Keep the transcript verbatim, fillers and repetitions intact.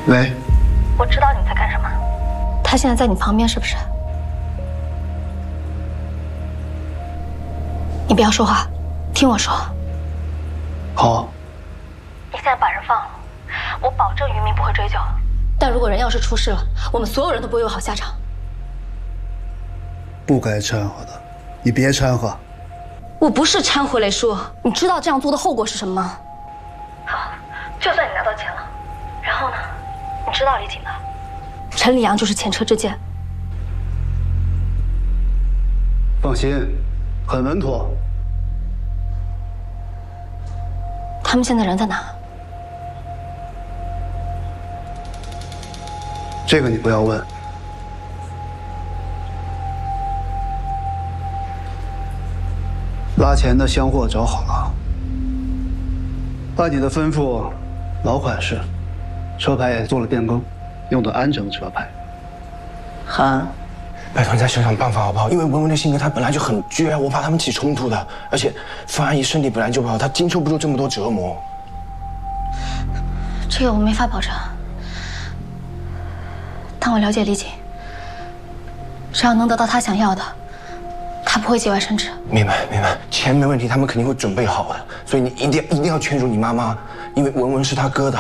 喂， 我知道你在干什么。他现在在你旁边是不是？你不要说话，听我说。 好。 你现在把人放了，我保证于明不会追究。但如果人要是出事了，我们所有人都不会有好下场。 不该掺和的，你别掺和。 我不是掺和，雷叔，你知道这样做的后果是什么吗？好，就算你拿到钱了，然后呢？你知道李锦的，陈礼阳就是前车之鉴。 放心，很稳妥。 他们现在人在哪？ 这个你不要问。拉钱的箱货找好了，按你的吩咐，老款式，车牌也做了变更，用的安城车牌。 韩， 拜托你再想想办法好不好？因为文文的性格他本来就很倔，我怕他们起冲突的。而且方阿姨身体本来就不好，她经受不住这么多折磨。 这个我没法保证，但我了解李锦，只要能得到他想要的，他不会节外生枝。 明白明白，钱没问题，他们肯定会准备好的。所以你一定一定要劝住你妈妈，因为文文是他哥的。